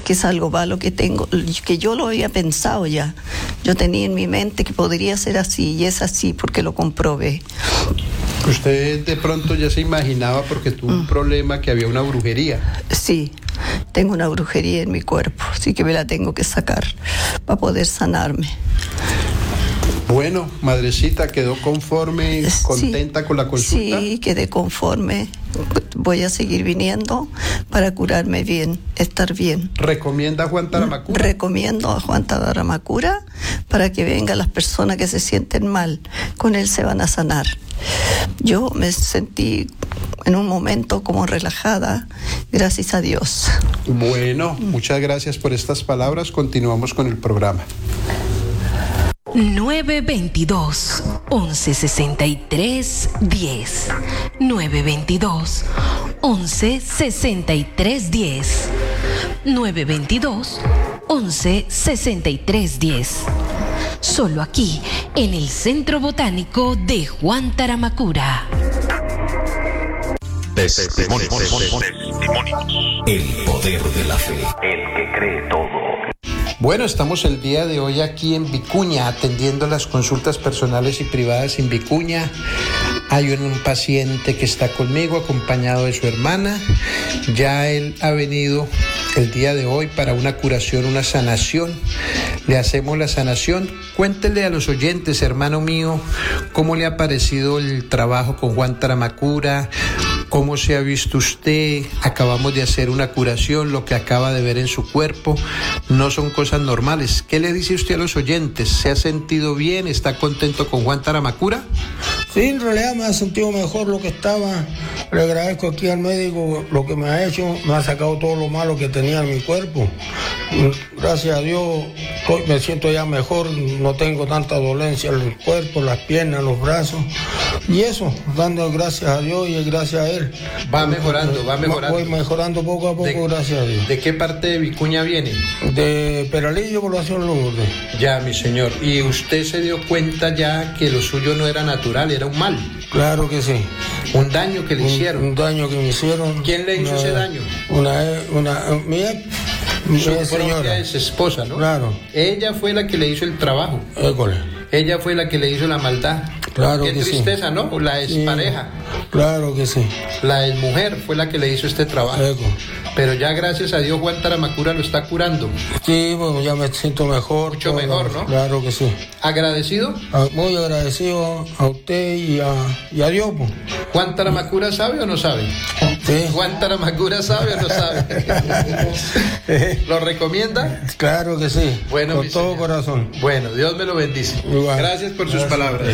que es algo malo que tengo, que yo lo había pensado ya. Yo tenía en mi mente que podría ser así, y es así porque lo comprobé. Usted de pronto ya se imaginaba, porque tuvo un problema, que había una brujería. Sí, tengo una brujería en mi cuerpo, así que me la tengo que sacar para poder sanarme. Bueno, madrecita, ¿quedó conforme, contenta con la consulta? Sí, quedé conforme. Voy a seguir viniendo para curarme bien, estar bien. ¿Recomienda a Juan Taramacura? Recomiendo a Juan Taramacura para que vengan las personas que se sienten mal. Con él se van a sanar. Yo me sentí en un momento como relajada, gracias a Dios. Bueno, muchas gracias por estas palabras. Continuamos con el programa. 922-1163-10. 922-1163-10. 922-1163-10. Solo aquí, en el Centro Botánico de Juan Taramacura. Testimonios. El poder de la fe. El que cree todo. Bueno, estamos el día de hoy aquí en Vicuña, atendiendo las consultas personales y privadas en Vicuña. Hay un paciente que está conmigo, acompañado de su hermana. Ya él ha venido el día de hoy para una curación, una sanación. Le hacemos la sanación. Cuéntele a los oyentes, hermano mío, cómo le ha parecido el trabajo con Juan Taramacura. ¿Cómo se ha visto usted? Acabamos de hacer una curación, lo que acaba de ver en su cuerpo no son cosas normales. ¿Qué le dice usted a los oyentes? ¿Se ha sentido bien? ¿Está contento con Juan Taramacura? Sí, en realidad me ha sentido mejor lo que estaba. Le agradezco aquí al médico lo que me ha hecho. Me ha sacado todo lo malo que tenía en mi cuerpo. Gracias a Dios hoy me siento ya mejor. No tengo tanta dolencia en el cuerpo, las piernas, los brazos. Y eso, dando gracias a Dios y gracias a él. Va mejorando. Voy mejorando poco a poco, gracias a Dios. ¿De qué parte de Vicuña viene? De Peralillo, Población Lourdes. Ya, mi señor. ¿Y usted se dio cuenta ya que lo suyo no era natural, era un mal? Claro que sí. ¿Un daño que le hicieron? Un daño que me hicieron. ¿Quién le hizo ese daño? Mi propia señora. esposa, ¿no? Claro. Ella fue la que le hizo el trabajo. École. Ella fue la que le hizo la maldad. Claro Qué que tristeza, sí. ¿no? La expareja. Claro que sí. La exmujer fue la que le hizo este trabajo. Pero ya gracias a Dios Juan Taramacura lo está curando. Sí, bueno, ya me siento mejor. Mucho mejor, ¿no? Claro que sí. ¿Agradecido? Muy agradecido a usted y a Dios. Pues. ¿Juan Taramacura sabe o no sabe? Sí. ¿Juan Taramacura sabe o no sabe? ¿Lo recomienda? Claro que sí. Bueno, con todo corazón. Bueno, Dios me lo bendice. Igual. Gracias por sus palabras.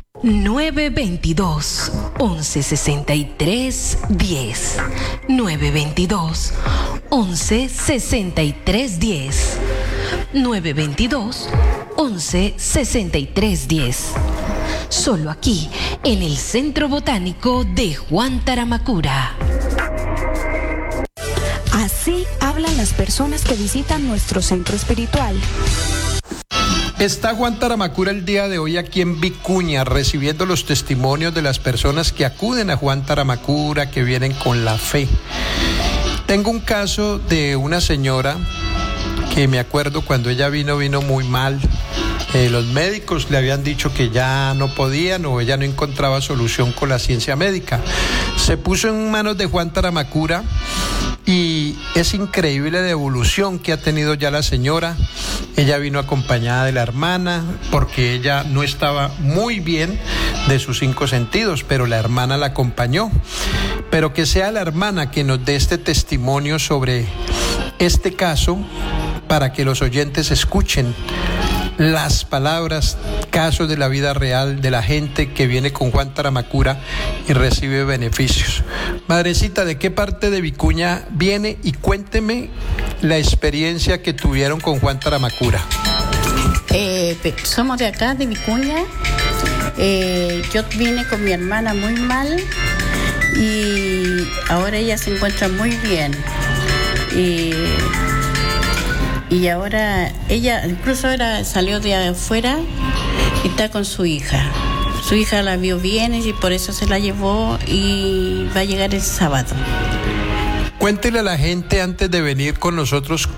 922-1163-10. 922-1163-10. 922-1163-10. Solo aquí, en el Centro Botánico de Juan Taramacura. Así hablan las personas que visitan nuestro centro espiritual. Está Juan Taramacura el día de hoy aquí en Vicuña, recibiendo los testimonios de las personas que acuden a Juan Taramacura, que vienen con la fe. Tengo un caso de una señora que me acuerdo cuando ella vino muy mal. Los médicos le habían dicho que ya no podían o ella no encontraba solución con la ciencia médica. Se puso en manos de Juan Taramacura y es increíble la evolución que ha tenido ya la señora. Ella vino acompañada de la hermana porque ella no estaba muy bien de sus 5 sentidos, pero la hermana la acompañó. Pero que sea la hermana que nos dé este testimonio sobre este caso para que los oyentes escuchen las palabras, casos de la vida real de la gente que viene con Juan Taramacura y recibe beneficios. Madrecita, ¿de qué parte de Vicuña viene? Y cuénteme la experiencia que tuvieron con Juan Taramacura. Somos de acá, de Vicuña. Yo vine con mi hermana muy mal y ahora ella se encuentra muy bien. Y ahora ella incluso salió de afuera y está con su hija. Su hija la vio bien y por eso se la llevó y va a llegar el sábado. Cuéntele a la gente antes de venir con nosotros